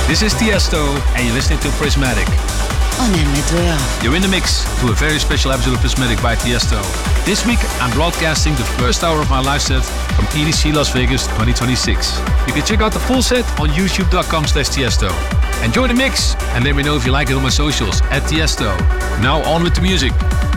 This is Tiesto, and you're listening to Prismatic. On M2. You're in the mix to a very special episode of Prismatic by Tiesto. This week, I'm broadcasting the first hour of my live set from EDC Las Vegas 2026. You can check out the full set on youtube.com/Tiesto. Enjoy the mix, and let me know if you like it on my socials @Tiesto. Now on with the music.